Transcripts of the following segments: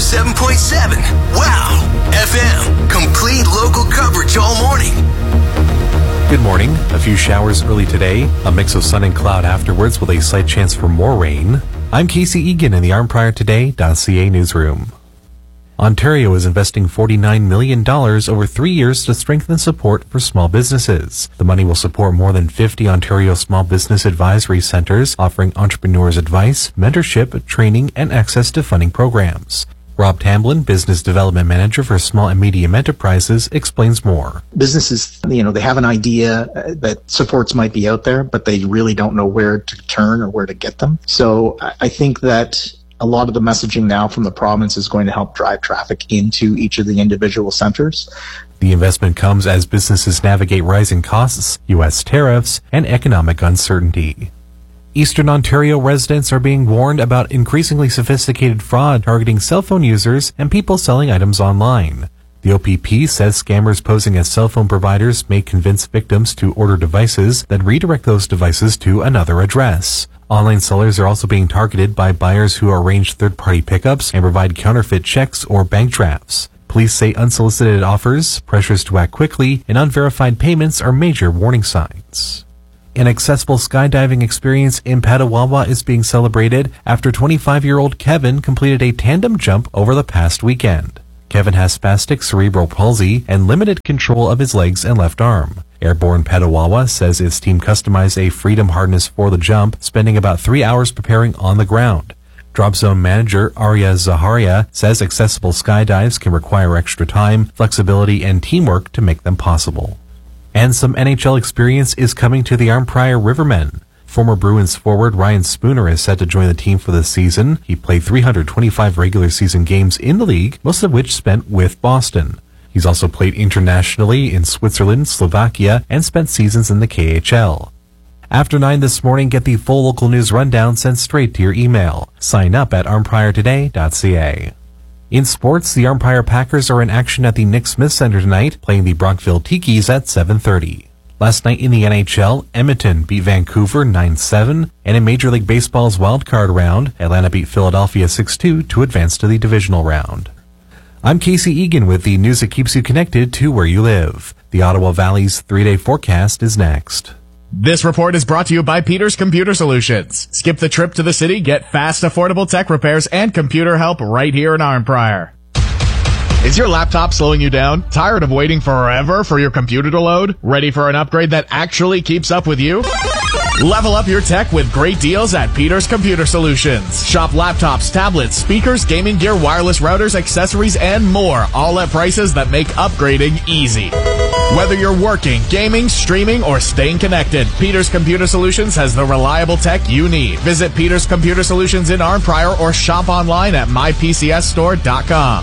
107.7. Wow. FM. Complete local coverage all morning. Good morning. A few showers early today, a mix of sun and cloud afterwards with a slight chance for more rain. I'm Casey Egan in the ArmPriorToday.ca newsroom. Ontario is investing $49 million over 3 years to strengthen support for small businesses. The money will support more than 50 Ontario small business advisory centers, offering entrepreneurs advice, mentorship, training, and access to funding programs. Rob Tamblin, Business Development Manager for Small and Medium Enterprises, explains more. Businesses, they have an idea that supports might be out there, but they really don't know where to turn or where to get them. So I think that a lot of the messaging now from the province is going to help drive traffic into each of the individual centers. The investment comes as businesses navigate rising costs, U.S. tariffs, and economic uncertainty. Eastern Ontario residents are being warned about increasingly sophisticated fraud targeting cell phone users and people selling items online. The OPP says scammers posing as cell phone providers may convince victims to order devices, then redirect those devices to another address. Online sellers are also being targeted by buyers who arrange third-party pickups and provide counterfeit checks or bank drafts. Police say unsolicited offers, pressures to act quickly, and unverified payments are major warning signs. An accessible skydiving experience in Petawawa is being celebrated after 25-year-old Kevin completed a tandem jump over the past weekend. Kevin has spastic cerebral palsy and limited control of his legs and left arm. Airborne Petawawa says its team customized a freedom harness for the jump, spending about 3 hours preparing on the ground. Drop Zone manager Arya Zaharia says accessible skydives can require extra time, flexibility, and teamwork to make them possible. And some NHL experience is coming to the Arnprior Rivermen. Former Bruins forward Ryan Spooner is set to join the team for this season. He played 325 regular season games in the league, most of which spent with Boston. He's also played internationally in Switzerland, Slovakia, and spent seasons in the KHL. After 9 this morning, get the full local news rundown sent straight to your email. Sign up at armpriortoday.ca. In sports, the Arnprior Packers are in action at the Nick Smith Center tonight, playing the Brockville Tikis at 7:30. Last night in the NHL, Edmonton beat Vancouver 9-7, and in Major League Baseball's wildcard round, Atlanta beat Philadelphia 6-2 to advance to the divisional round. I'm Casey Egan with the news that keeps you connected to where you live. The Ottawa Valley's 3-day forecast is next. This report is brought to you by Peters Computer Solutions. Skip the trip to the city, get fast, affordable tech repairs and computer help right here in Arnprior. Is your laptop slowing you down? Tired of waiting forever for your computer to load? Ready for an upgrade that actually keeps up with you? Level up your tech with great deals at Peters Computer Solutions. Shop laptops, tablets, speakers, gaming gear, wireless routers, accessories, and more, all at prices that make upgrading easy. Whether you're working, gaming, streaming, or staying connected, Peters Computer Solutions has the reliable tech you need. Visit Peters Computer Solutions in Arnprior or shop online at mypcsstore.com.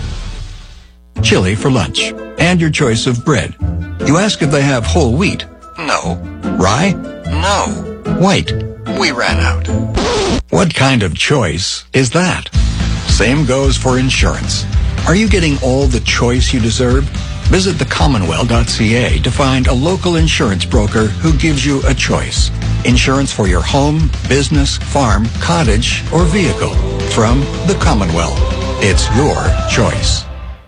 Chili for lunch, and your choice of bread. You ask if they have whole wheat. No. Rye? No. White? We ran out. What kind of choice is that? Same goes for insurance. Are you getting all the choice you deserve? Visit thecommonwealth.ca to find a local insurance broker who gives you a choice. Insurance for your home, business, farm, cottage, or vehicle. From the Commonwealth. It's your choice.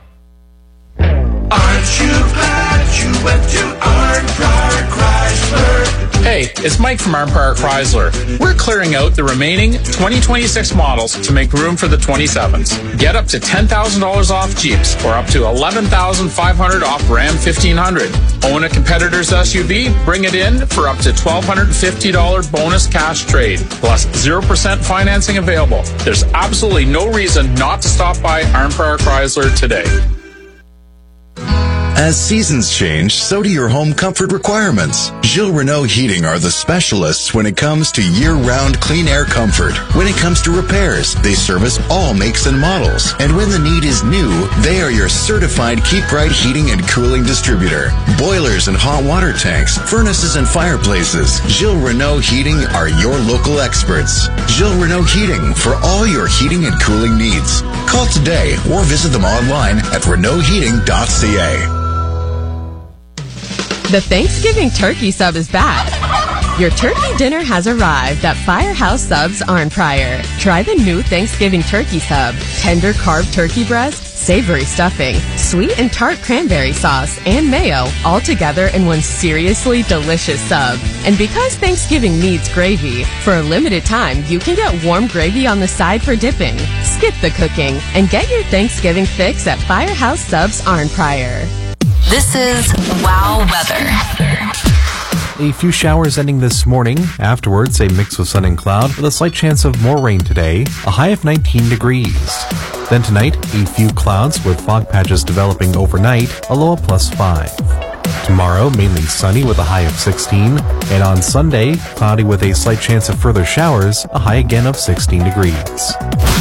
Aren't you glad you went to Arnprior Chrysler? Hey, it's Mike from Arnprior Chrysler. We're clearing out the remaining 2026 models to make room for the 27s. Get up to $10,000 off Jeeps or up to $11,500 off Ram 1500. Own a competitor's SUV? Bring it in for up to $1,250 bonus cash trade, plus 0% financing available. There's absolutely no reason not to stop by Arnprior Chrysler today. As seasons change, so do your home comfort requirements. Gilles Renault Heating are the specialists when it comes to year-round clean air comfort. When it comes to repairs, they service all makes and models. And when the need is new, they are your certified Keep Right heating and cooling distributor. Boilers and hot water tanks, furnaces and fireplaces. Gilles Renault Heating are your local experts. Gilles Renault Heating for all your heating and cooling needs. Call today or visit them online at renaultheating.ca. The Thanksgiving turkey sub is back. Your turkey dinner has arrived at Firehouse Subs Arnprior. Try the new Thanksgiving turkey sub. Tender carved turkey breast, savory stuffing, sweet and tart cranberry sauce, and mayo, all together in one seriously delicious sub. And because Thanksgiving needs gravy, for a limited time, you can get warm gravy on the side for dipping. Skip the cooking and get your Thanksgiving fix at Firehouse Subs Arnprior. This is Wow Weather. A few showers ending this morning. Afterwards, a mix of sun and cloud with a slight chance of more rain today. A high of 19 degrees. Then tonight, a few clouds with fog patches developing overnight, a low of +5. Tomorrow, mainly sunny with a high of 16. And on Sunday, cloudy with a slight chance of further showers, a high again of 16 degrees.